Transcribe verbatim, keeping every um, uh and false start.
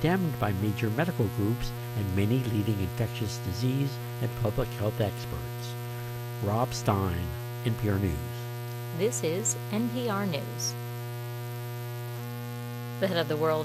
condemned by major medical groups and many leading infectious disease and public health experts. Rob Stein, N P R News. This is N P R News. The head of the World